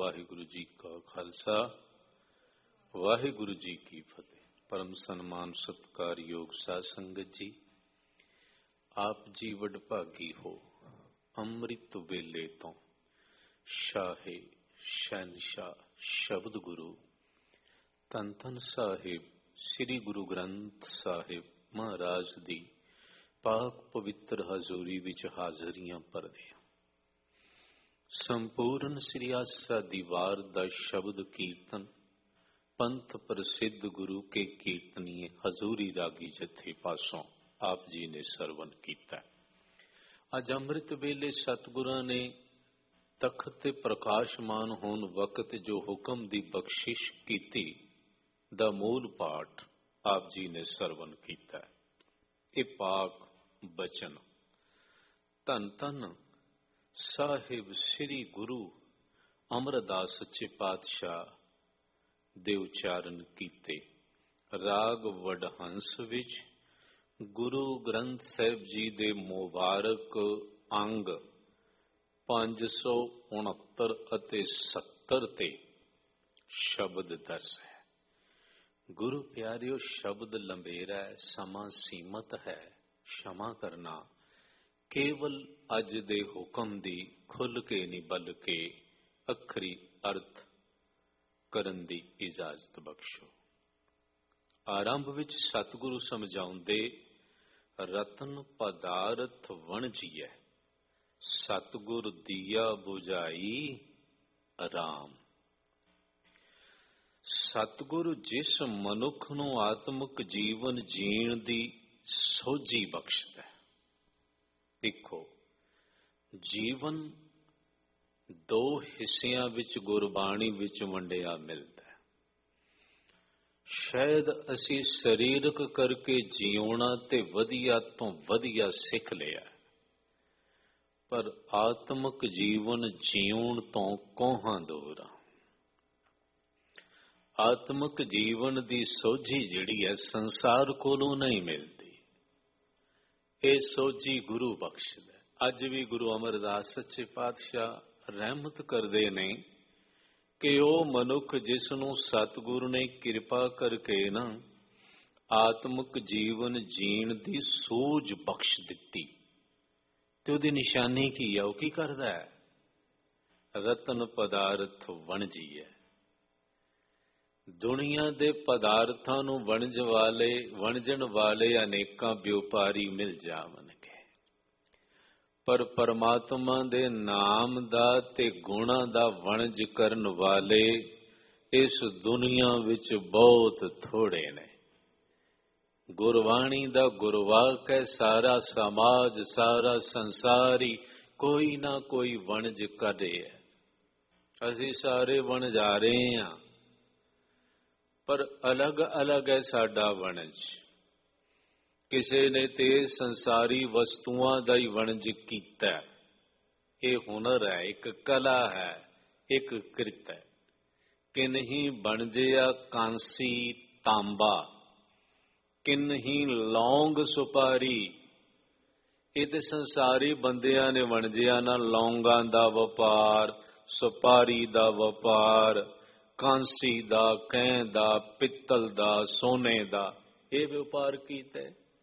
ਵਾਹਿਗੁਰੂ ਜੀ ਕਾ ਖਾਲਸਾ, ਵਾਹਿਗੁਰੂ ਜੀ ਕੀ ਫਤਿਹ। ਪਰਮ ਸਨਮਾਨ ਸਤਿਕਾਰਯੋਗ ਸਾਧ ਸੰਗਤ ਜੀ, ਆਪ ਜੀ ਵਡਭਾਗੀ ਹੋ। ਅੰਮ੍ਰਿਤ ਵੇਲੇ ਤੋਂ ਸ਼ਾਹੇ ਸ਼ਹਿਨਸ਼ਾਹ ਸ਼ਬਦ ਗੁਰੂ ਧੰਨ ਧੰਨ ਸਾਹਿਬ ਸ੍ਰੀ ਗੁਰੂ ਗ੍ਰੰਥ ਸਾਹਿਬ ਮਹਾਰਾਜ ਦੀ ਪਾਕ ਪਵਿੱਤਰ ਹਜ਼ੂਰੀ ਵਿੱਚ ਹਾਜ਼ਰੀਆਂ ਭਰਦੇ ਹਾਂ। ਸੰਪੂਰਨ ਸ੍ਰੀ ਆਸਾ ਦੀ ਵਾਰ ਦਾ ਸ਼ਬਦ ਕੀਰਤਨ ਪੰਥ ਪ੍ਰਸਿੱਧ ਗੁਰੂ ਕੇ ਕੀਰਤਨੀਏ ਹਜ਼ੂਰੀ ਰਾਗੀ ਜਥੇ ਪਾਸੋਂ ਆਪ ਜੀ ਨੇ ਸਰਵਨ ਕੀਤਾ। ਅੱਜ ਅੰਮ੍ਰਿਤ ਵੇਲੇ ਸਤਿਗੁਰਾਂ ਨੇ ਤਖਤ ਤੇ ਪ੍ਰਕਾਸ਼ਮਾਨ ਹੋਣ ਵਕਤ ਜੋ ਹੁਕਮ ਦੀ ਬਖਸ਼ਿਸ਼ ਕੀਤੀ ਦਾ ਮੂਲ ਪਾਠ ਆਪ ਜੀ ਨੇ ਸਰਵਨ ਕੀਤਾ। ਇਹ ਪਾਕ ਬਚਨ ਧੰਨ ਧੰਨ ਸਾਹਿਬ ਸ੍ਰੀ ਗੁਰੂ ਅਮਰਦਾਸ ਸੱਚੇ ਪਾਤਸ਼ਾਹ ਦੇ ਉਚਾਰਨ ਕੀਤੇ। ਰਾਗ ਵਡਹੰਸ ਵਿੱਚ ਗੁਰੂ ਗ੍ਰੰਥ ਸਾਹਿਬ ਜੀ ਦੇ ਮੁਬਾਰਕ ਅੰਗ 569 ਅਤੇ 70 ਤੇ ਸ਼ਬਦ ਦਰਜ ਹੈ। ਗੁਰੂ ਪਿਆਰਿਓ, ਸ਼ਬਦ ਲੰਬੇਰਾ ਹੈ, ਸਮਾਂ ਸੀਮਤ ਹੈ। क्षमा करना, केवल अज दे हुक्म दी खुल के नहीं बल्कि अखरी अर्थ करन दी इजाजत बख्शो। आरंभ विच सतगुरु समझाउंदे रतन पदार्थ वणजीए, सतगुर दिया बुझाई आराम। सतगुरु जिस मनुख नूं आत्मक जीवन जीण दी सोझी बख्शदा है। देखो, जीवन दो हिस्सियां विच गुरबाणी विच वंडिया मिलदा है। शायद असी शरीरक करके जीवना ते वधिया तो वधिया सिख लिया, पर आत्मक जीवन जीवन तो कोहां दूर आ। आत्मक जीवन दी सोझी जिहड़ी है संसार कोलों नहीं मिलती। ਇਹ ਸੋਝੀ ਗੁਰੂ ਬਖਸ਼ਦਾ। ਅੱਜ ਵੀ ਗੁਰੂ ਅਮਰਦਾਸ ਸੱਚੇ ਪਾਤਸ਼ਾਹ ਰਹਿਮਤ ਕਰਦੇ ਨੇ ਕਿ ਉਹ ਮਨੁੱਖ ਜਿਸ ਨੂੰ ਸਤਿਗੁਰੂ ਨੇ ਕਿਰਪਾ ਕਰਕੇ ਨਾ ਆਤਮਿਕ ਜੀਵਨ ਜੀਣ ਦੀ ਸੂਝ ਬਖਸ਼ ਦਿੱਤੀ, ਤੇ ਉਹਦੀ ਨਿਸ਼ਾਨੀ ਕੀ ਹੈ? ਉਹ ਕੀ ਕਰਦਾ ਹੈ? ਰਤਨ ਪਦਾਰਥ ਵਣਜੀਐ। ਦੁਨੀਆ ਦੇ ਪਦਾਰਥਾਂ ਨੂੰ ਵਣਜਣ ਵਾਲੇ ਅਨੇਕਾਂ ਵਪਾਰੀ ਮਿਲ ਜਾਵਣਗੇ, ਪਰ ਪਰਮਾਤਮਾ ਦੇ ਨਾਮ ਦਾ ਤੇ ਗੁਣਾਂ ਦਾ ਵਣਜ ਕਰਨ ਵਾਲੇ ਇਸ ਦੁਨੀਆ ਵਿੱਚ ਬਹੁਤ ਥੋੜੇ ਨੇ। ਗੁਰਬਾਣੀ ਦਾ ਗੁਰਵਾਕ ਹੈ, ਸਾਰਾ ਸਮਾਜ ਸਾਰਾ ਸੰਸਾਰੀ ਕੋਈ ਨਾ ਕੋਈ ਵਣਜ ਕਰੇ ਹੈ। ਅਸੀਂ ਸਾਰੇ ਵਣਜਾ ਰਹੇ ਹਾਂ, ਪਰ ਅਲੱਗ ਅਲੱਗ ਹੈ ਸਾਡਾ ਵਣਜ। ਕਿਸੇ ਨੇ ਤੇ ਸੰਸਾਰੀ ਵਸਤੂਆਂ ਦਾ ਹੀ ਵਣਜ ਕੀਤਾ। ਇਹ ਹੁਨਰ ਹੈ, ਇੱਕ ਕਲਾ ਹੈ, ਇੱਕ ਕਿਰਤ ਹੈ। ਕਿਨਹੀ ਬਣਜਿਆ ਕਾਂਸੀ ਤਾਂਬਾ, ਕਿਨਹੀ ਲੌਂਗ ਸੁਪਾਰੀ। ਇਹ ਤੇ ਸੰਸਾਰੀ ਬੰਦਿਆਂ ਨੇ ਵਣਜਿਆ ਨਾ। ਲੌਂਗਾਂ ਦਾ ਵਪਾਰ, ਸੁਪਾਰੀ ਦਾ ਵਪਾਰ, ਕਾਂਸੀ ਦਾ, ਕੈਂ ਦਾ, ਪਿੱਤਲ ਦਾ, ਸੋਨੇ ਦਾ, ਇਹ ਵਪਾਰ ਕੀਤਾ।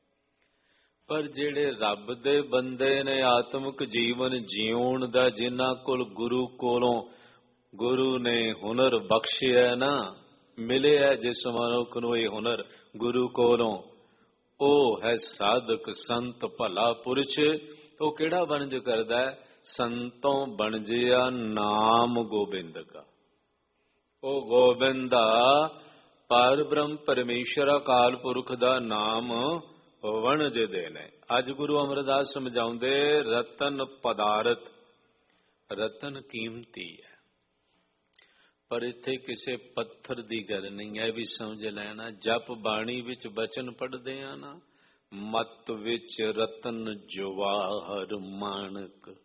ਪਰ ਜਿਹੜੇ ਰੱਬ ਦੇ ਬੰਦੇ ਨੇ ਆਤਮਿਕ ਜੀਵਨ ਜਿਉਣ ਦਾ, ਜਿਨ੍ਹਾਂ ਕੋਲ ਗੁਰੂ ਕੋਲੋਂ ਗੁਰੂ ਨੇ ਹੁਨਰ ਬਖਸ਼ਿਆ ਨਾ, ਮਿਲਿਆ ਜਿਸ ਮਨੁੱਖ ਨੂੰ ਇਹ ਹੁਨਰ ਗੁਰੂ ਕੋਲੋਂ, ਉਹ ਹੈ ਸਾਧਕ ਸੰਤ ਭਲਾ ਪੁਰਸ਼। ਉਹ ਕਿਹੜਾ ਵਣਜ ਕਰਦਾ ਹੈ? ਸੰਤੋਂ ਬਣਜਿਆ ਨਾਮ ਗੋਬਿੰਦ ਕਾ। ਉਹ ਗੋਬਿੰਦਾ ਪਰ ਬ੍ਰਹਮ ਪਰਮੇਸ਼ਰ ਅਕਾਲ ਪੁਰਖ ਦਾ ਨਾਮ ਵਣਜਦੇ ਨੇ। ਅੱਜ ਗੁਰੂ ਅਮਰਦਾਸ ਸਮਝਾਉਂਦੇ ਰਤਨ ਪਦਾਰਥ। ਰਤਨ ਕੀਮਤੀ ਹੈ, ਪਰ ਇੱਥੇ ਕਿਸੇ ਪੱਥਰ ਦੀ ਗੱਲ ਨਹੀਂ ਹੈ। ਵੀ ਸਮਝ ਲੈਣਾ, ਜਪ ਬਾਣੀ ਵਿੱਚ ਬਚਨ ਪੜ੍ਹਦੇ ਆ ਨਾ, ਮਤ ਵਿੱਚ ਰਤਨ ਜਵਾਹਰ ਮਾਣਕ,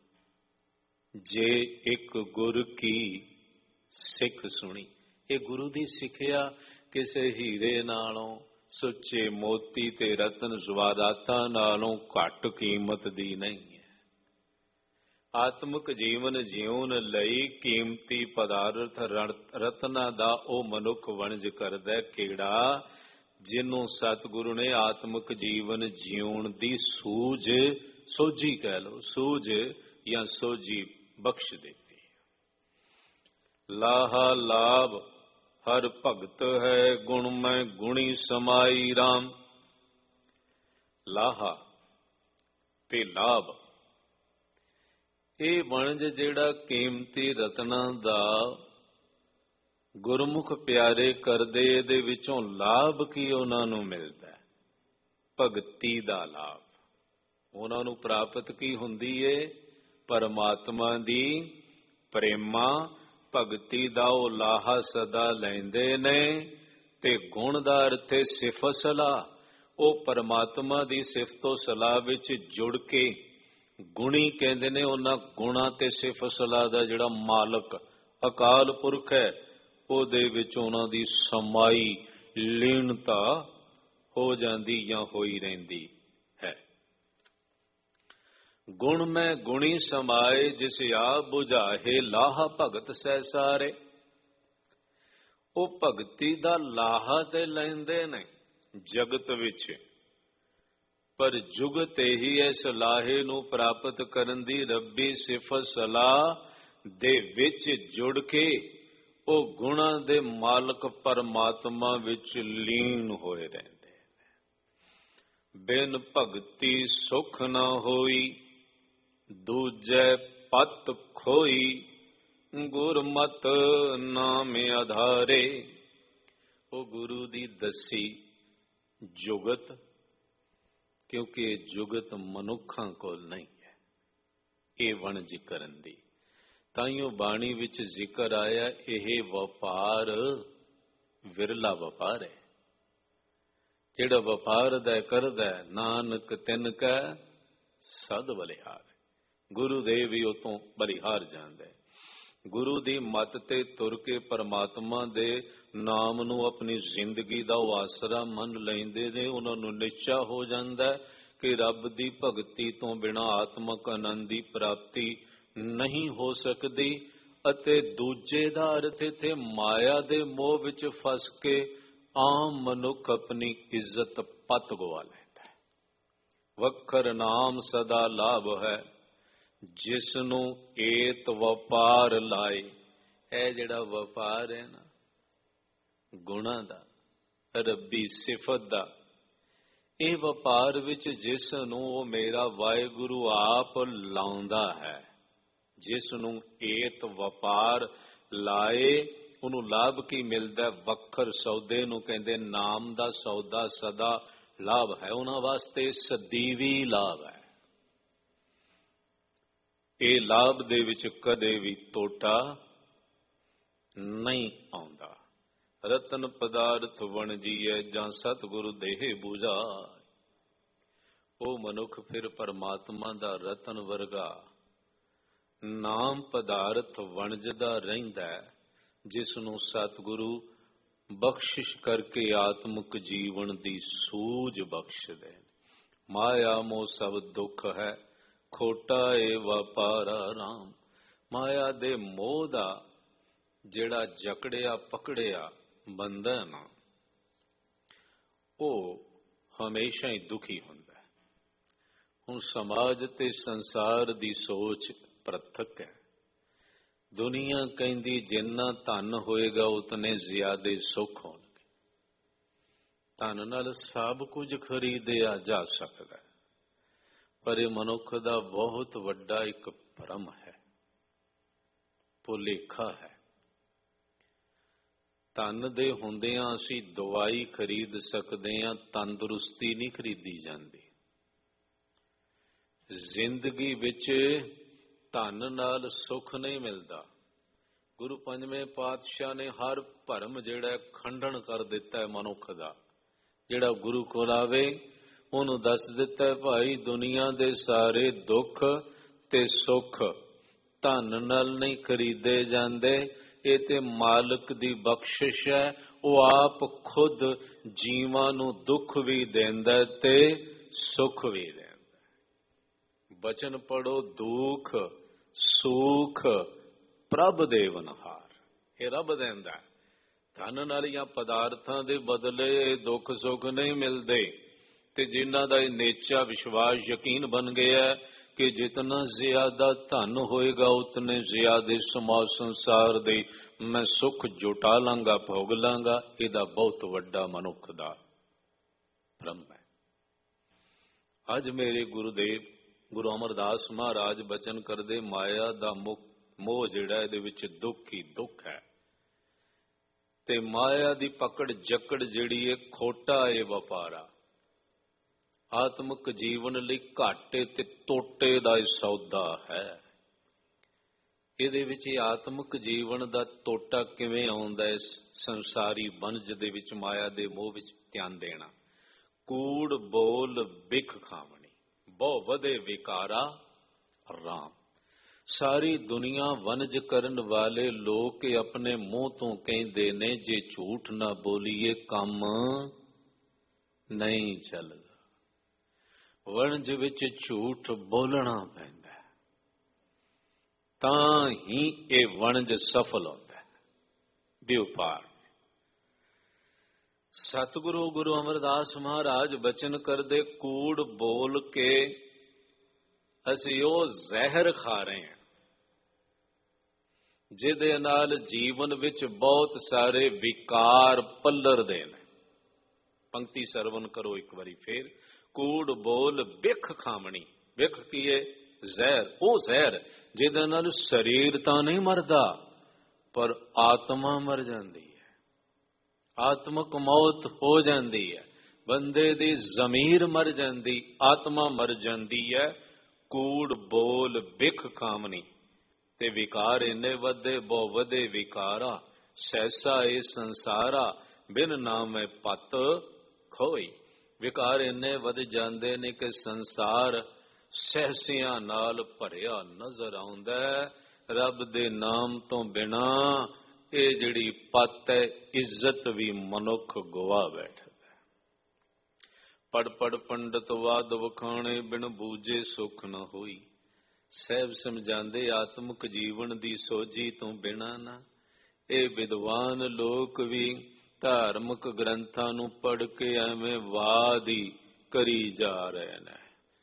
ਜੇ ਇੱਕ ਗੁਰ ਕੀ ਸਿੱਖ ਸੁਣੀ। ਇਹ ਗੁਰੂ ਦੀ ਸਿੱਖਿਆ ਕਿਸੇ ਹੀਰੇ ਨਾਲੋਂ, ਸੁੱਚੇ ਮੋਤੀ ਤੇ ਰਤਨ ਜਵਾਹਰਾਤਾਂ ਨਾਲੋਂ ਘੱਟ ਕੀਮਤ ਦੀ ਨਹੀਂ ਹੈ। ਆਤਮਿਕ ਜੀਵਨ ਜਿਉਣ ਲਈ ਕੀਮਤੀ ਪਦਾਰਥ ਰਤਨਾਂ ਦਾ ਉਹ ਮਨੁੱਖ ਵਣਜ ਕਰਦਾ ਕਿਹੜਾ ਜਿਹਨੂੰ ਸਤਿਗੁਰੂ ਨੇ ਆਤਮਿਕ ਜੀਵਨ ਜਿਉਣ ਦੀ ਸੋਝੀ ਕਹਿ ਲਓ, ਸੂਝ ਜਾਂ ਸੋਝੀ ਬਖਸ਼ ਦਿੱਤੀ। ਲਾਹਾ ਲਾਭ ਹਰ ਭਗਤ ਹੈ, ਗੁਣ ਮੈਂ ਗੁਣੀ ਸਮਾਈ ਰਾਮ। ਲਾਹਾ ਤੇ ਲਾਭ, ਇਹ ਵਣਜ ਜਿਹੜਾ ਕੀਮਤੀ ਰਤਨਾਂ ਦਾ ਗੁਰਮੁਖ ਪਿਆਰੇ ਕਰਦੇ, ਇਹਦੇ ਵਿੱਚੋਂ ਲਾਭ ਕੀ ਉਹਨਾਂ ਨੂੰ ਮਿਲਦਾ? ਭਗਤੀ ਦਾ ਲਾਭ। ਉਹਨਾਂ ਨੂੰ ਪ੍ਰਾਪਤ ਕੀ ਹੁੰਦੀ ਏ? ਪਰਮਾਤਮਾ ਦੀ ਪ੍ਰੇਮਾ ਭਗਤੀ ਦਾ ਉਹ ਲਾਹਾ ਸਦਾ ਲੈਂਦੇ ਨੇ। ਤੇ ਗੁਣ ਦਾ ਅਰਥ ਹੈ ਸਿਫਤ ਸਲਾਹ। ਉਹ ਪਰਮਾਤਮਾ ਦੀ ਸਿਫਤੋ ਸਲਾਹ ਵਿੱਚ ਜੁੜ ਕੇ ਗੁਣੀ ਕਹਿੰਦੇ ਨੇ ਉਹਨਾਂ ਗੁਣਾਂ ਤੇ ਸਿਫਤ ਸਲਾਹ ਦਾ ਜਿਹੜਾ ਮਾਲਕ ਅਕਾਲ ਪੁਰਖ ਹੈ, ਉਹਦੇ ਵਿੱਚ ਉਹਨਾਂ ਦੀ ਸਮਾਈ ਲੀਨਤਾ ਹੋ ਜਾਂਦੀ ਜਾਂ ਹੋਈ ਰਹਿੰਦੀ ਹੈ। ਗੁਣ ਮੈਂ ਗੁਣੀ ਸਮਾਏ, ਜਿਸ ਆਪ ਬੁਝਾਏ ਲਾਹਾ ਭਗਤ ਸਹਿ ਸਾਰੇ। ਉਹ ਭਗਤੀ ਦਾ ਲਾਹਾ ਤੇ ਲੈਂਦੇ ਨੇ ਜਗਤ ਵਿੱਚ, ਪਰ ਜੁਗਤ ਹੀ ਇਸ ਲਾਹੇ ਨੂੰ ਪ੍ਰਾਪਤ ਕਰਨ ਦੀ ਰੱਬੀ ਸਿਫਤ ਸਲਾਹ ਦੇ ਵਿੱਚ ਜੁੜ ਕੇ ਉਹ ਗੁਣਾਂ ਦੇ ਮਾਲਕ ਪਰਮਾਤਮਾ ਵਿੱਚ ਲੀਨ ਹੋਏ ਰਹਿੰਦੇ ਨੇ। ਬਿਨ ਭਗਤੀ ਸੁਖ ਨਾ ਹੋਈ, ਦੂਜੇ ਪਤ ਖੋਈ, ਗੁਰਮਤ ਨਾਮ ਆਧਾਰੇ। ਉਹ ਗੁਰੂ ਦੀ ਦੱਸੀ ਜੁਗਤ, ਕਿਉਂਕਿ ਇਹ ਜੁਗਤ ਮਨੁੱਖਾਂ ਕੋਲ ਨਹੀਂ ਹੈ ਇਹ ਵਣਜ ਕਰਨ ਦੀ। ਤਾਈਓ ਬਾਣੀ ਵਿੱਚ ਜ਼ਿਕਰ ਆਇਆ ਇਹ ਵਪਾਰ ਵਿਰਲਾ ਵਪਾਰ ਹੈ। ਜਿਹੜਾ ਵਪਾਰ ਦਾ ਕਰਦਾ ਨਾਨਕ ਤਿਨ ਕੈ ਸਦ ਬਲਿਹਾਰ। ਗੁਰੂ ਦੇਵ ਵੀ ਉਤੋਂ ਬਲਿਹਾਰ ਜਾਂਦਾ ਹੈ। ਗੁਰੂ ਦੀ ਮੱਤ ਤੇ ਤੁਰ ਕੇ ਪਰਮਾਤਮਾ ਦੇ ਨਾਮ ਨੂੰ ਆਪਣੀ ਜ਼ਿੰਦਗੀ ਦਾ ਉਹ ਆਸਰਾ ਮੰਨ ਲੈਂਦੇ ਨੇ। ਉਹਨਾਂ ਨੂੰ ਨਿਸ਼ਚਾ ਹੋ ਜਾਂਦਾ ਕਿ ਰੱਬ ਦੀ ਭਗਤੀ ਤੋਂ ਬਿਨਾਂ ਆਤਮਕ ਆਨੰਦ ਦੀ ਪ੍ਰਾਪਤੀ ਨਹੀਂ ਹੋ ਸਕਦੀ। ਅਤੇ ਦੂਜੇ ਦਾ ਅਰਥ ਇੱਥੇ ਮਾਇਆ ਦੇ ਮੋਹ ਵਿੱਚ ਫਸ ਕੇ ਆਮ ਮਨੁੱਖ ਆਪਣੀ ਇੱਜ਼ਤ ਪੱਤ ਗਵਾ ਲੈਂਦਾ ਹੈ। ਵਖਰ ਨਾਮ ਸਦਾ ਲਾਭ ਹੈ, ਜਿਸ ਨੂੰ ਏਤ ਵਪਾਰ ਲਾਏ। ਇਹ ਜਿਹੜਾ ਵਪਾਰ ਹੈ ਨਾ ਗੁਣਾਂ ਦਾ, ਰੱਬੀ ਸਿਫਤ ਦਾ, ਇਹ ਵਪਾਰ ਵਿੱਚ ਜਿਸ ਨੂੰ ਉਹ ਮੇਰਾ ਵਾਹਿਗੁਰੂ ਆਪ ਲਾਉਂਦਾ ਹੈ, ਜਿਸ ਨੂੰ ਏਤ ਵਪਾਰ ਲਾਏ, ਉਹਨੂੰ ਲਾਭ ਕੀ ਮਿਲਦਾ? ਵੱਖਰ ਸੌਦੇ ਨੂੰ ਕਹਿੰਦੇ ਨਾਮ ਦਾ ਸੌਦਾ ਸਦਾ ਲਾਭ ਹੈ। ਉਹਨਾਂ ਵਾਸਤੇ ਸਦੀਵੀ ਲਾਭ ਹੈ। ਇਹ ਲਾਭ ਦੇ ਵਿੱਚ ਕਦੇ ਵੀ ਤੋਟਾ ਨਹੀਂ ਆਉਂਦਾ। ਰਤਨ ਪਦਾਰਥ ਵਣਜੀਐ, ਜਾਂ ਸਤਿਗੁਰੂ ਦੇਹ ਬੁਝਾਏ। ਉਹ ਮਨੁੱਖ ਫਿਰ ਪਰਮਾਤਮਾ ਦਾ ਰਤਨ ਵਰਗਾ ਨਾਮ ਪਦਾਰਥ ਵਣਜਦਾ ਰਹਿੰਦਾ, ਜਿਸ ਨੂੰ ਸਤਿਗੁਰੂ ਬਖਸ਼ਿਸ਼ ਕਰਕੇ ਆਤਮਿਕ ਜੀਵਨ ਦੀ ਸੂਝ ਬਖਸ਼ਦੇ। ਮਾਇਆ ਮੋਹ ਸਭ ਦੁੱਖ ਹੈ, ਖੋਟਾ ਏ ਵਪਾਰਾ ਰਾਮ। ਮਾਇਆ ਦੇ ਮੋਹ ਦਾ ਜਿਹੜਾ ਜਕੜਿਆ ਪਕੜਿਆ ਬੰਧਨ, ਉਹ ਹਮੇਸ਼ਾ ਹੀ ਦੁਖੀ ਹੁੰਦਾ ਹੈ। ਹੁਣ ਸਮਾਜ ਤੇ ਸੰਸਾਰ ਦੀ ਸੋਚ ਪ੍ਰਤੱਖ ਹੈ। ਦੁਨੀਆ ਕਹਿੰਦੀ ਜਿੰਨਾ ਧਨ ਹੋਏਗਾ ਉਤਨੇ ਜ਼ਿਆਦੇ ਸੁੱਖ ਹੋਣਗੇ। ਧਨ ਨਾਲ ਸਭ ਕੁਝ ਖਰੀਦਿਆ ਜਾ ਸਕਦਾ ਹੈ, ਪਰ ਇਹ ਮਨੁੱਖ ਦਾ ਬਹੁਤ ਵੱਡਾ ਇੱਕ ਭਰਮ ਹੈ, ਭੁਲੇਖਾ ਹੈ। ਧਨ ਦੇ ਹੁੰਦਿਆਂ ਅਸੀਂ ਦਵਾਈ ਖਰੀਦ ਸਕਦੇ ਹਾਂ, ਤੰਦਰੁਸਤੀ ਨਹੀਂ ਖਰੀਦੀ ਜਾਂਦੀ। ਜ਼ਿੰਦਗੀ ਵਿੱਚ ਧਨ ਨਾਲ ਸੁੱਖ ਨਹੀਂ ਮਿਲਦਾ। ਗੁਰੂ ਪੰਜਵੇਂ ਪਾਤਸ਼ਾਹ ਨੇ ਹਰ ਭਰਮ ਜਿਹੜਾ ਖੰਡਨ ਕਰ ਦਿੱਤਾ ਹੈ ਮਨੁੱਖ ਦਾ। ਜਿਹੜਾ ਗੁਰੂ ਕੋਲ ਆਵੇ ਉਹਨੂੰ ਦੱਸ ਦਿੱਤਾ, ਭਾਈ ਦੁਨੀਆ ਦੇ ਸਾਰੇ ਦੁੱਖ ਤੇ ਸੁੱਖ ਧਨ ਨਾਲ ਨਹੀਂ ਖਰੀਦੇ ਜਾਂਦੇ। ਇਹ ਤੇ ਮਾਲਕ ਦੀ ਬਖਸ਼ਿਸ਼ ਹੈ। ਉਹ ਆਪ ਖੁਦ ਜੀਵਾਂ ਨੂੰ ਦੁੱਖ ਵੀ ਦਿੰਦਾ ਤੇ ਸੁੱਖ ਵੀ ਦਿੰਦਾ। ਬਚਨ ਪੜੋ, ਦੁੱਖ ਸੁਖ ਪ੍ਰਭ ਦੇਵਨਹਾਰ। ਇਹ ਰੱਬ ਦਿੰਦਾ। ਧਨ ਵਾਲੀਆਂ ਪਦਾਰਥਾਂ ਦੇ ਬਦਲੇ ਦੁੱਖ ਸੁੱਖ ਨਹੀਂ ਮਿਲਦੇ। ਤੇ ਜਿਨ੍ਹਾਂ ਦਾ ਇਹ ਨੇਚਾ ਵਿਸ਼ਵਾਸ ਯਕੀਨ ਬਣ ਗਿਆ ਕਿ ਜਿਤਨਾ ਜ਼ਿਆਦਾ ਧਨ ਹੋਏਗਾ ਉਤਨੇ ਜ਼ਿਆਦੇ ਸਮਾਜ ਸੰਸਾਰ ਦੇ ਮੈਂ ਸੁੱਖ ਜੁਟਾ ਲਾਂਗਾ, ਭੋਗ ਲਾਂਗਾ, ਇਹਦਾ ਬਹੁਤ ਵੱਡਾ ਮਨੁੱਖ ਦਾ ਭਰਮ ਹੈ। ਅੱਜ ਮੇਰੇ ਗੁਰੂਦੇਵ ਗੁਰੂ ਅਮਰਦਾਸ ਮਹਾਰਾਜ ਬਚਨ ਕਰਦੇ, ਮਾਇਆ ਦਾ ਮੋਹ ਜਿਹੜਾ ਇਹਦੇ ਵਿੱਚ ਦੁੱਖ ਹੀ ਦੁੱਖ ਹੈ। ਤੇ ਮਾਇਆ ਦੀ ਪਕੜ ਜਕੜ ਜਿਹੜੀ ਹੈ ਖੋਟਾ ਇਹ ਵਪਾਰਾ। ਆਤਮਿਕ ਜੀਵਨ ਲਈ ਘਾਟੇ ਤੇ ਟੋਟੇ ਦਾ ਇਹ ਸੌਦਾ ਹੈ। ਇਹਦੇ ਵਿੱਚ ਆਤਮਿਕ ਜੀਵਨ ਦਾ ਟੋਟਾ ਕਿਵੇਂ ਆਉਂਦਾ ਹੈ? ਸੰਸਾਰੀ ਵਣਜ ਦੇ ਵਿੱਚ ਮਾਇਆ ਦੇ ਮੋਹ ਵਿੱਚ ਧਿਆਨ ਦੇਣਾ। ਕੂੜ ਬੋਲ ਬਿਖ ਖਾਵਣੀ, ਬਹੁ ਵਧੇ ਵਿਕਾਰਾ ਰਾਮ। ਸਾਰੀ ਦੁਨੀਆ ਵਣਜ ਕਰਨ ਵਾਲੇ ਲੋਕ ਆਪਣੇ ਮੂੰਹ ਤੋਂ ਕਹਿੰਦੇ ਨੇ ਜੇ ਝੂਠ ਨਾ ਬੋਲੀਏ ਕੰਮ ਨਹੀਂ ਚੱਲਦਾ। ਵਣਜ ਵਿੱਚ ਝੂਠ ਬੋਲਣਾ ਪੈਂਦਾ ਤਾਂ ਹੀ ਇਹ ਵਣਜ ਸਫਲ ਹੁੰਦਾ ਹੈ। ਵਿਵਹਾਰ ਸਤਿਗੁਰੂ ਗੁਰੂ ਅਮਰਦਾਸ ਮਹਾਰਾਜ ਬਚਨ ਕਰਦੇ, ਕੂੜ ਬੋਲ ਕੇ ਅਸੀਂ ਉਹ ਜ਼ਹਿਰ ਖਾ ਰਹੇ ਹਾਂ ਜਿਹਦੇ ਨਾਲ ਜੀਵਨ ਵਿੱਚ ਬਹੁਤ ਸਾਰੇ ਵਿਕਾਰ ਪੱਲਰਦੇ ਨੇ। ਪੰਕਤੀ ਸਰਵਨ ਕਰੋ ਇੱਕ ਵਾਰੀ ਫੇਰ। ਕੂੜ ਬੋਲ ਬਿਖ ਖਾਵਣੀ। ਬਿਖ ਕੀ ਹੈ? ਜ਼ਹਿਰ। ਉਹ ਜ਼ਹਿਰ ਜਿਹਦੇ ਨਾਲ ਸਰੀਰ ਤਾਂ ਨਹੀਂ ਮਰਦਾ ਪਰ ਆਤਮਾ ਮਰ ਜਾਂਦੀ ਹੈ। ਆਤਮਕ ਮੌਤ ਹੋ ਜਾਂਦੀ ਹੈ। ਬੰਦੇ ਦੀ ਜ਼ਮੀਰ ਮਰ ਜਾਂਦੀ, ਆਤਮਾ ਮਰ ਜਾਂਦੀ ਹੈ। ਕੂੜ ਬੋਲ ਬਿਖ ਖਾਵਣੀ। ਤੇ ਵਿਕਾਰ ਇੰਨੇ ਵੱਧੇ, ਬਹੁ ਵਧੇ ਵਿਕਾਰਾ। ਸੈਸਾ ਇਹ ਸੰਸਾਰਾ, ਬਿਨ ਨਾਮੇ ਪਤ ਖੋਈ। ਵਿਕਾਰ ਇੰਨੇ ਵੱਧ ਜਾਂਦੇ ਨੇ ਕਿ ਸੰਸਾਰ ਸਹਿਸਿਆਂ ਨਾਲ ਭਰਿਆ ਨਜ਼ਰ ਆਉਂਦਾ। ਰੱਬ ਦੇ ਨਾਮ ਤੋਂ ਬਿਨਾ ਇਹ ਜਿਹੜੀ ਪਤ ਹੈ, ਇੱਜ਼ਤ ਵੀ ਮਨੁੱਖ ਗਵਾ ਬੈਠਦਾ। ਪੜ ਪੜ ਪੰਡਤ ਵਾਦ ਵਖਾਣੇ, ਬਿਨ ਬੂਝੇ ਸੁਖ ਨਾ ਹੋਈ। ਸਹਿਬ ਸਮਝਾਉਂਦੇ ਆਤਮਿਕ ਜੀਵਨ ਦੀ ਸੋਝੀ ਤੋਂ ਬਿਨਾ ਨਾ। ਇਹ ਵਿਦਵਾਨ ਲੋਕ ਵੀ ਧਾਰਮਿਕ ਗ੍ਰੰਥਾਂ ਨੂੰ ਪੜ੍ਹ ਕੇ ਐਵੇਂ ਵਾਦ ਹੀ ਕਰੀ ਜਾ ਰਹੇ ਨੇ,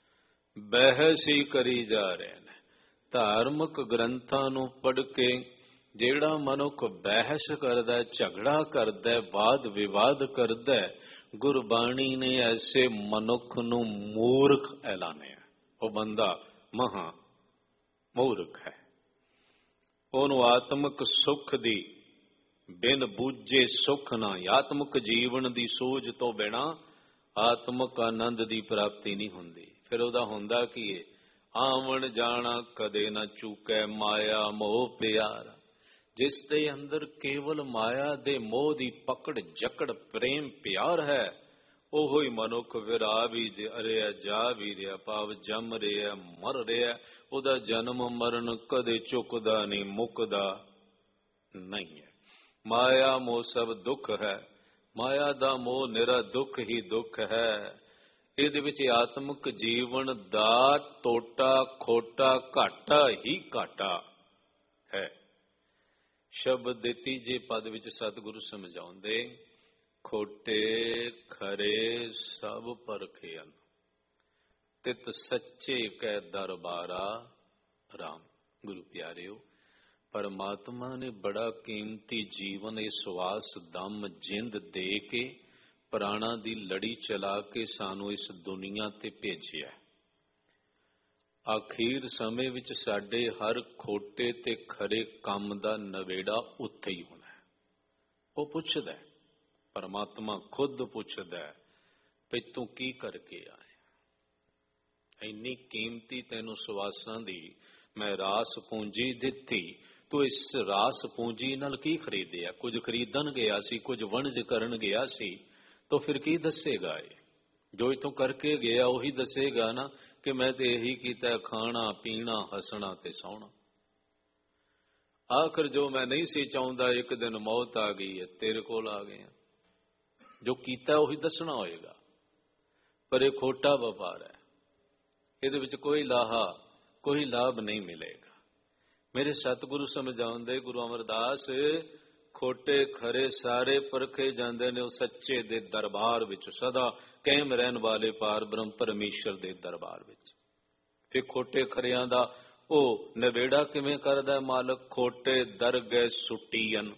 ਬਹਿਸ ਹੀ ਕਰੀ ਜਾ ਰਹੇ ਨੇ। ਧਾਰਮਿਕ ਗ੍ਰੰਥਾਂ ਨੂੰ ਪੜ੍ਹ ਕੇ ਜਿਹੜਾ ਮਨੁੱਖ ਬਹਿਸ ਕਰਦਾ, ਝਗੜਾ ਕਰਦਾ, ਵਾਦ ਵਿਵਾਦ ਕਰਦਾ, ਗੁਰਬਾਣੀ ਨੇ ਐਸੇ ਮਨੁੱਖ ਨੂੰ ਮੂਰਖ ਐਲਾਨਿਆ। ਉਹ ਬੰਦਾ ਮਹਾ ਮੂਰਖ ਹੈ। ਉਹਨੂੰ ਆਤਮਿਕ ਸੁੱਖ ਦੀ ਬਿਨ ਬੂਝੇ ਸੁੱਖ ਨਾ। ਆਤਮਿਕ ਜੀਵਨ ਦੀ ਸੂਝ ਤੋਂ ਬਿਨਾ ਆਤਮਿਕ ਆਨੰਦ ਦੀ ਪ੍ਰਾਪਤੀ ਨਹੀਂ ਹੁੰਦੀ। ਫਿਰ ਉਹਦਾ ਹੁੰਦਾ ਕੀ ਹੈ? ਆਵਣ ਜਾਣਾ ਕਦੇ ਨਾ ਚੁੱਕੈ, ਮਾਇਆ ਮੋਹ ਪਿਆਰ। ਜਿਸ ਦੇ ਅੰਦਰ ਕੇਵਲ ਮਾਇਆ ਦੇ ਮੋਹ ਦੀ ਪਕੜ ਜਕੜ ਪ੍ਰੇਮ ਪਿਆਰ ਹੈ, ਉਹੋ ਹੀ ਮਨੁੱਖ ਫਿਰ ਆ ਵੀ ਰਿਹਾ, ਜਾ ਵੀ ਰਿਹਾ, ਭਾਵ ਜੰਮ ਰਿਹਾ, ਮਰ ਰਿਹਾ। ਉਹਦਾ ਜਨਮ ਮਰਨ ਕਦੇ ਚੁੱਕਦਾ ਨਹੀਂ, ਮੁੱਕਦਾ ਨਹੀਂ ਹੈ। ਮਾਇਆ ਮੋਹ ਸਭ ਦੁੱਖ ਹੈ। ਮਾਇਆ ਦਾ ਮੋਹ ਨਿਰਾ ਦੁੱਖ ਹੀ ਦੁੱਖ ਹੈ। ਇਹਦੇ ਵਿੱਚ ਆਤਮਿਕ ਜੀਵਨ ਦਾ ਟੋਟਾ ਖੋਟਾ ਘਾਟਾ ਹੀ ਘਾਟਾ ਹੈ। ਸ਼ਬਦ ਦੇ ਤੀਜੇ ਪਦ ਵਿੱਚ ਸਤਿਗੁਰੂ ਸਮਝਾਉਂਦੇ, ਖੋਟੇ ਖਰੇ ਸਭ ਪਰਖਿਆਨ, ਤਿਤ ਸੱਚੇ ਕੈ ਦਰਬਾਰਾ ਰਾਮ। ਗੁਰੂ ਪਿਆਰਿਓ, ਪਰਮਾਤਮਾ ਨੇ ਬੜਾ ਕੀਮਤੀ ਜੀਵਨ, ਇਹ ਸਵਾਸ ਦਮ ਜਿੰਦ ਦੇ ਕੇ ਪ੍ਰਾਣਾਂ ਦੀ ਲੜੀ ਚਲਾ ਕੇ ਸਾਨੂੰ ਇਸ ਦੁਨੀਆ ਤੇ ਭੇਜਿਆ। ਆਖੀਰ ਸਮੇਂ ਵਿੱਚ ਸਾਡੇ ਹਰ ਖੋਟੇ ਤੇ ਖਰੇ ਕੰਮ ਦਾ ਨਵੇੜਾ ਉੱਥੇ ਹੀ ਹੋਣਾ ਹੈ। ਉਹ ਪੁੱਛਦਾ, ਪਰਮਾਤਮਾ ਖੁਦ ਪੁੱਛਦਾ, ਵੀ ਤੂੰ ਕੀ ਕਰਕੇ ਆਇਆ? ਇੰਨੀ ਕੀਮਤੀ ਤੈਨੂੰ ਸਵਾਸਾਂ ਦੀ ਮੈਂ ਰਾਸ ਪੂੰਜੀ ਦਿੱਤੀ, ਤੂੰ ਇਸ ਰਾਸ ਪੂੰਜੀ ਨਾਲ ਕੀ ਖਰੀਦਿਆ? ਕੁਝ ਖਰੀਦਣ ਗਿਆ ਸੀ, ਕੁਝ ਵਣਜ ਕਰਨ ਗਿਆ ਸੀ, ਤਾਂ ਫਿਰ ਕੀ ਦੱਸੇਗਾ? ਇਹ ਜੋ ਇਥੋਂ ਕਰਕੇ ਗਿਆ ਉਹੀ ਦੱਸੇਗਾ ਨਾ ਕਿ ਮੈਂ ਤੇ ਇਹੀ ਕੀਤਾ, ਖਾਣਾ ਪੀਣਾ ਹੱਸਣਾ ਤੇ ਸੌਣਾ। ਆਖਰ ਜੋ ਮੈਂ ਨਹੀਂ ਸੀ ਚਾਹੁੰਦਾ, ਇੱਕ ਦਿਨ ਮੌਤ ਆ ਗਈ ਹੈ, ਤੇਰੇ ਕੋਲ ਆ ਗਿਆ। ਜੋ ਕੀਤਾ ਉਹੀ ਦੱਸਣਾ ਹੋਏਗਾ। ਪਰ ਇਹ ਖੋਟਾ ਵਪਾਰ ਹੈ, ਇਹਦੇ ਵਿੱਚ ਕੋਈ ਲਾਹਾ ਕੋਈ ਲਾਭ ਨਹੀਂ ਮਿਲੇਗਾ। ਮੇਰੇ ਸਤਿਗੁਰੂ ਸਮਝਾਉਂਦੇ ਗੁਰੂ ਅਮਰਦਾਸ, ਖੋਟੇ ਖਰੇ ਸਾਰੇ ਪਰਖੇ ਜਾਂਦੇ ਨੇ ਉਹ ਸੱਚੇ ਦੇ ਦਰਬਾਰ ਵਿੱਚ, ਸਦਾ ਕਾਇਮ ਰਹਿਣ ਵਾਲੇ ਪਾਰ ਬ੍ਰਹਮ ਪਰਮੇਸ਼ਰ ਦੇ ਦਰਬਾਰ ਵਿੱਚ। ਫਿਰ ਖੋਟੇ ਖਰਿਆਂ ਦਾ ਉਹ ਨਵੇੜਾ ਕਿਵੇਂ ਕਰਦਾ ਮਾਲਕ? ਖੋਟੇ ਦਰਗਹਿ ਸੁੱਟੀਨ,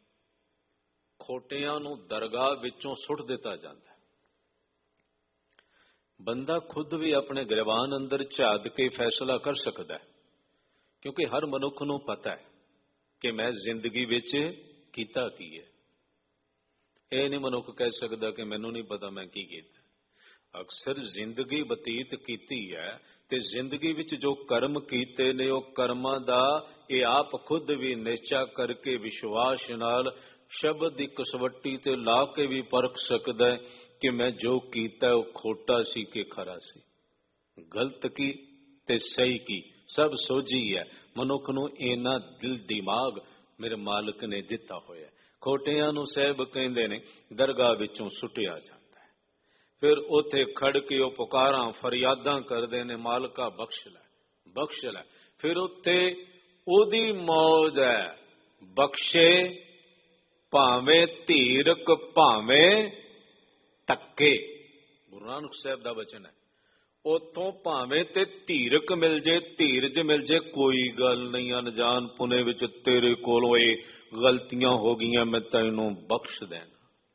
ਖੋਟਿਆਂ ਨੂੰ ਦਰਗਾਹ ਵਿੱਚੋਂ ਸੁੱਟ ਦਿੱਤਾ ਜਾਂਦਾ। ਬੰਦਾ ਖੁਦ ਵੀ ਆਪਣੇ ਗ੍ਰਹਿਵਾਨ ਅੰਦਰ ਝਾਕ ਕੇ ਫੈਸਲਾ ਕਰ ਸਕਦਾ ਹੈ, ਕਿਉਂਕਿ ਹਰ ਮਨੁੱਖ ਨੂੰ ਪਤਾ ਹੈ ਕਿ ਮੈਂ ਜ਼ਿੰਦਗੀ ਵਿੱਚ ਕੀਤਾ ਕੀ ਹੈ। ਇਹ ਨਹੀਂ ਮਨੁੱਖ ਕਹਿ ਸਕਦਾ ਕਿ ਮੈਨੂੰ ਨਹੀਂ ਪਤਾ ਮੈਂ ਕੀ ਕੀਤਾ। ਅਕਸਰ ਜ਼ਿੰਦਗੀ ਬਤੀਤ ਕੀਤੀ ਹੈ ਤੇ ਜ਼ਿੰਦਗੀ ਵਿੱਚ ਜੋ ਕਰਮ ਕੀਤੇ ਨੇ ਉਹ ਕਰਮਾਂ ਦਾ ਇਹ ਆਪ ਖੁਦ ਵੀ ਨਿਸ਼ਚਾ ਕਰਕੇ ਵਿਸ਼ਵਾਸ ਨਾਲ ਸ਼ਬਦ ਦੀ ਕਸਵੱਟੀ ਤੇ ਲਾ ਕੇ ਵੀ ਪਰਖ ਸਕਦਾ ਹੈ ਕਿ ਮੈਂ ਜੋ ਕੀਤਾ ਉਹ ਖੋਟਾ ਸੀ ਕਿ ਖਰਾ ਸੀ, ਗਲਤ ਕੀ ਤੇ ਸਹੀ ਕੀ, ਸਭ ਸੋਝੀ ਹੈ। ਮਨੁੱਖ ਨੂੰ ਇੰਨਾ ਦਿਲ ਦਿਮਾਗ ਮੇਰੇ ਮਾਲਕ ਨੇ ਦਿੱਤਾ ਹੋਇਆ। ਖੋਟਿਆਂ ਨੂੰ ਸਾਹਿਬ ਕਹਿੰਦੇ ਨੇ ਦਰਗਾਹ ਵਿੱਚੋਂ ਸੁੱਟਿਆ ਜਾਂਦਾ ਹੈ। ਫਿਰ ਉੱਥੇ ਖੜ ਕੇ ਉਹ ਪੁਕਾਰਾਂ ਫਰਿਆਦਾਂ ਕਰਦੇ ਨੇ, ਮਾਲਕਾ ਬਖਸ਼ ਲੈ, ਬਖਸ਼ ਲੈ। ਫਿਰ ਉੱਥੇ ਉਹਦੀ ਮੌਜ ਹੈ, ਬਖਸ਼ੇ ਭਾਵੇਂ ਧੀਰਕ ਭਾਵੇਂ ਧੱਕੇ। ਗੁਰੂ ਨਾਨਕ ਸਾਹਿਬ ਦਾ ਵਚਨ ਹੈ। ਉਥੋਂ ਭਾਵੇਂ ਤੇ ਧੀਰਕ ਮਿਲ ਜੇ, ਧੀਰਜ ਮਿਲ ਜੇ, ਕੋਈ ਗੱਲ ਨਹੀਂ, ਅਣਜਾਣ ਪੁਨੇ ਵਿੱਚ ਤੇਰੇ ਕੋਲੋਂ ਇਹ ਗਲਤੀਆਂ ਹੋ ਗਈਆਂ, ਮੈਂ ਤੈਨੂੰ ਬਖਸ਼ ਦੇਣਾ।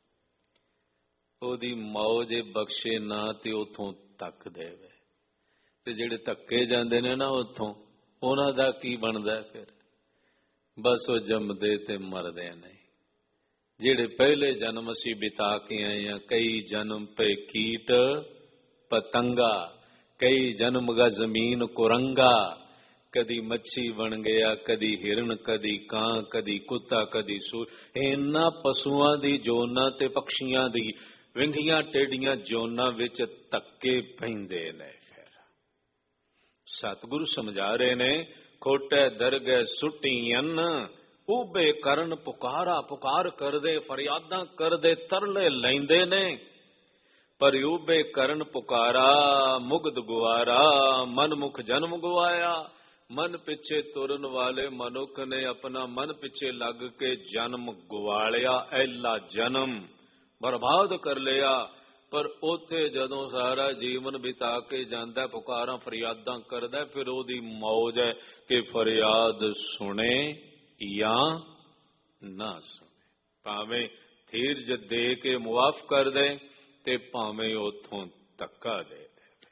ਉਹਦੀ ਮੌਜ ਬਖਸ਼ੇ ਨਾ ਤੇ ਉਥੋਂ ਧੱਕ ਦੇਵੇ। ਤੇ ਜਿਹੜੇ ਧੱਕੇ ਜਾਂਦੇ ਨੇ ਨਾ ਉਥੋਂ, ਉਹਨਾਂ ਦਾ ਕੀ ਬਣਦਾ ਫਿਰ? ਬਸ ਉਹ ਜੰਮਦੇ ਤੇ ਮਰਦੇ ਨੇ। ਜਿਹੜੇ ਪਹਿਲੇ ਜਨਮ ਅਸੀਂ ਬਿਤਾ ਕੇ ਆਏ ਹਾਂ, ਕਈ ਜਨਮ ਪੇ ਕੀਟ ਪਤੰਗਾ, ਕਈ ਜਨਮ ਗਾ ਜ਼ਮੀਨ ਕੁਰੰਗਾ, ਕਦੀ ਮੱਛੀ ਬਣ ਗਿਆ, ਕਦੀ ਹਿਰਨ, ਕਦੀ ਕਾਂ, ਕਦੀ ਕੁੱਤਾ, ਕਦੀ ਸੂਰ। ਇਹਨਾਂ ਪਸ਼ੂਆਂ ਦੀ ਜੋਨਾਂ ਤੇ ਪਕਸ਼ੀਆਂ ਦੀ ਵਿੰਗੀਆਂ ਟੇਡੀਆਂ ਜੋਨਾਂ ਵਿੱਚ ਧੱਕੇ ਪੈਂਦੇ ਨੇ। ਫਿਰ ਸਤਿਗੁਰੂ ਸਮਝਾ ਰਹੇ ਨੇ, ਖੋਟੇ ਦਰਗਹਿ ਸੁੱਟੀਆਂ ਉਬੇ ਕਰਨ ਪੁਕਾਰਾ, ਪੁਕਾਰ ਕਰਦੇ, ਫਰਿਆਦਾਂ ਕਰਦੇ, ਤਰਲੇ ਲੈਂਦੇ ਨੇ। ਪਰ ਉਬੇ ਕਰਨ ਪੁਕਾਰਾ ਮੁਗਧ ਗੁਆਰਾ, ਮਨ ਮੁਖ ਜਨਮ ਗਵਾਇਆ। ਮਨ ਪਿੱਛੇ ਤੁਰਨ ਵਾਲੇ ਮਨੁੱਖ ਨੇ ਆਪਣਾ ਮਨ ਪਿੱਛੇ ਲੱਗ ਕੇ ਜਨਮ ਗਵਾ ਲਿਆ, ਐਲਾ ਜਨਮ ਬਰਬਾਦ ਕਰ ਲਿਆ। ਪਰ ਉੱਥੇ ਜਦੋਂ ਸਾਰਾ ਜੀਵਨ ਬਿਤਾ ਕੇ ਜਾਂਦਾ, ਪੁਕਾਰਾਂ ਫਰਿਆਦਾਂ ਕਰਦਾ, ਫਿਰ ਉਹਦੀ ਮੌਜ ਹੈ ਕਿ ਫਰਿਆਦ ਸੁਣੇ ਜਾਂ ਨਾ ਸੁਣੇ। ਭਾਵੇਂ ਧੀਰਜ ਦੇ ਕੇ ਮੁਆਫ ਕਰ ਦੇ ਤੇ ਭਾਵੇਂ ਉਥੋਂ ਧੱਕਾ ਦੇ ਦੇ।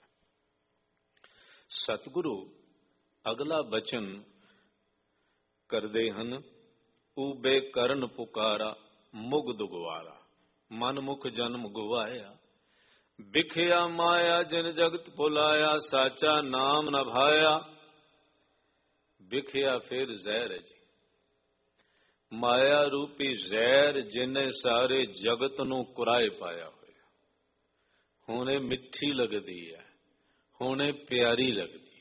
ਸਤਿਗੁਰੂ ਅਗਲਾ ਬਚਨ ਕਰਦੇ ਹਨ, ਊਬੇ ਕਰਨ ਪੁਕਾਰਾ ਮੁਗਧ ਗੁਆਰਾ, ਮਨ ਮੁਖ ਜਨਮ ਗਵਾਇਆ। ਵਿਖਿਆ ਮਾਇਆ ਜਿਨ ਜਗਤ ਭੁਲਾਇਆ, ਸਾਚਾ ਨਾਮ ਨ ਭਾਇਆ। ਵਿਖਿਆ ਫਿਰ ਜ਼ਹਿਰ ਹੈ ਜੀ, ਮਾਇਆ ਰੂਪੀ ਜ਼ਹਿਰ ਜਿਨੇ ਸਾਰੇ ਜਗਤ ਨੂੰ ਕੁਰਾਏ ਪਾਇਆ ਹੋਇਆ। ਹੁਣ ਇਹ ਮਿੱਠੀ ਲੱਗਦੀ ਹੈ, ਹੁਣ ਇਹ ਪਿਆਰੀ ਲੱਗਦੀ,